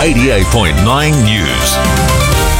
88.9 News.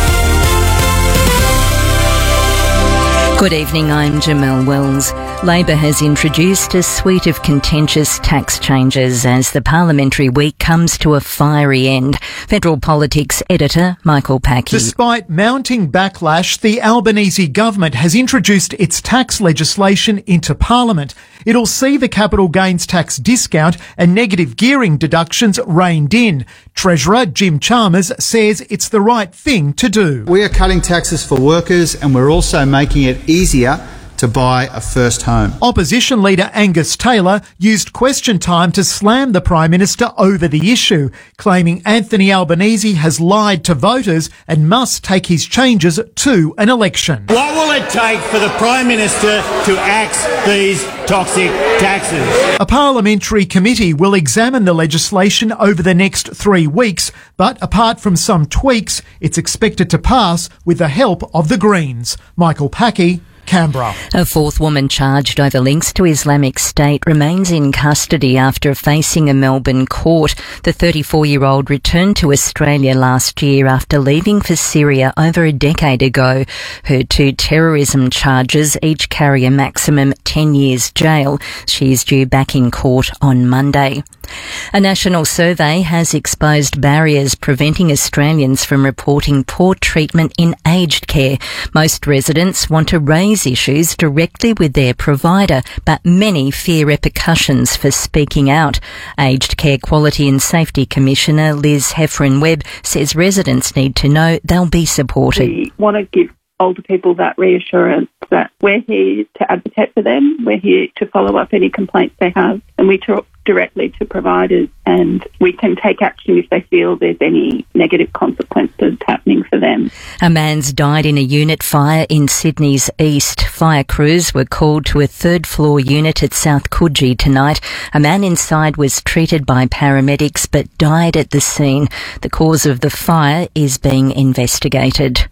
Good evening, I'm Jamelle Wells. Labor has introduced a suite of contentious tax changes as the parliamentary week comes to a fiery end. Federal Politics editor Michael Packey. Despite mounting backlash, the Albanese government has introduced its tax legislation into Parliament. It'll see the capital gains tax discount and negative gearing deductions reined in. Treasurer Jim Chalmers says it's the right thing to do. We are cutting taxes for workers and we're also making it easier to buy a first home. Opposition leader Angus Taylor used question time to slam the Prime Minister over the issue, claiming Anthony Albanese has lied to voters and must take his changes to an election. What will it take for the Prime Minister to axe these toxic taxes? A parliamentary committee will examine the legislation over the next 3 weeks, but apart from some tweaks, it's expected to pass with the help of the Greens. Michael Packey, Canberra. A fourth woman charged over links to Islamic State remains in custody after facing a Melbourne court. The 34-year-old returned to Australia last year after leaving for Syria over a decade ago. Her 2 terrorism charges each carry a maximum 10 years jail. She is due back in court on Monday. A national survey has exposed barriers preventing Australians from reporting poor treatment in aged care. Most residents want to raise issues directly with their provider, but many fear repercussions for speaking out. Aged Care Quality and Safety Commissioner Liz Heffron-Webb says residents need to know they'll be supported. We want to give older people that reassurance that we're here to advocate for them, we're here to follow up any complaints they have, and we talk directly to providers and we can take action if they feel there's any negative consequences happening for them. A man's died in a unit fire in Sydney's east. Fire crews were called to a third-floor unit at South Coogee tonight. A man inside was treated by paramedics but died at the scene. The cause of the fire is being investigated.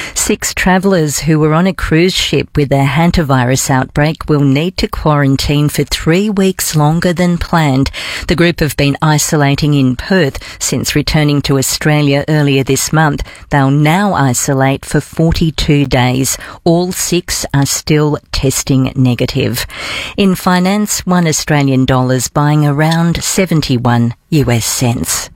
6 travellers who were on a cruise ship with a hantavirus outbreak will need to quarantine for 3 weeks longer than planned. The group have been isolating in Perth since returning to Australia earlier this month. They'll now isolate for 42 days. All 6 are still testing negative. In finance, $1 Australian buying around 71 US cents.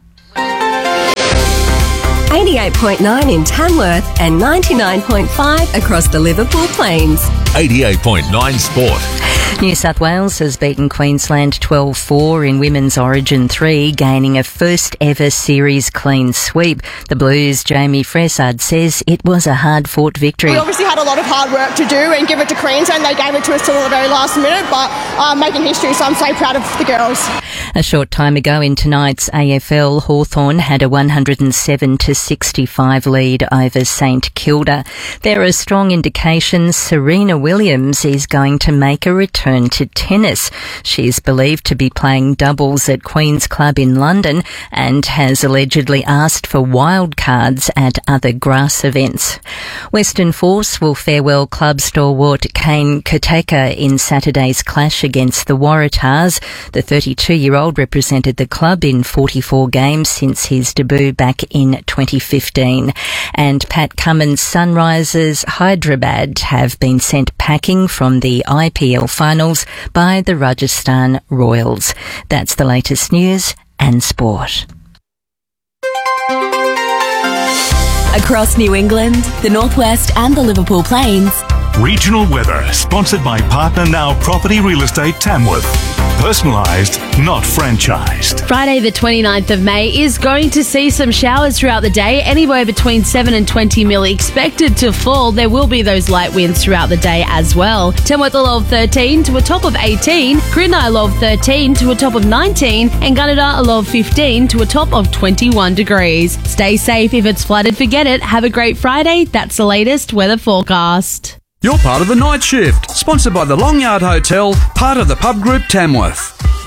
88.9 in Tamworth and 99.5 across the Liverpool Plains. 88.9 Sport. New South Wales has beaten Queensland 12-4 in Women's Origin 3, gaining a first-ever series clean sweep. The Blues' Jamie Fressard says it was a hard-fought victory. We obviously had a lot of hard work to do and give it to Queensland. They gave it to us till the very last minute, but making history, so I'm so proud of the girls. A short time ago in tonight's AFL, Hawthorn had a 107-65 lead over St Kilda. There are strong indications Serena Williams is going to make a return to tennis. She is believed to be playing doubles at Queen's Club in London and has allegedly asked for wildcards at other grass events. Western Force will farewell club stalwart Kane Koteka in Saturday's clash against the Waratahs. The 32-year-old represented the club in 44 games since his debut back in 2015. And Pat Cummins' Sunrisers Hyderabad have been sent packing from the IPL finals by the Rajasthan Royals. That's the latest news and sport. Across New England, the Northwest and the Liverpool Plains. Regional weather, sponsored by Partner Now Property Real Estate Tamworth. Personalised, not franchised. Friday the 29th of May is going to see some showers throughout the day, anywhere between 7 and 20 mil expected to fall. There will be those light winds throughout the day as well. Tamworth a low of 13 to a top of 18, Crina a low of 13 to a top of 19, and Gunnedah a low of 15 to a top of 21 degrees. Stay safe. If it's flooded, forget it. Have a great Friday. That's the latest weather forecast. You're part of the night shift, sponsored by the Long Yard Hotel, part of the Pub Group Tamworth.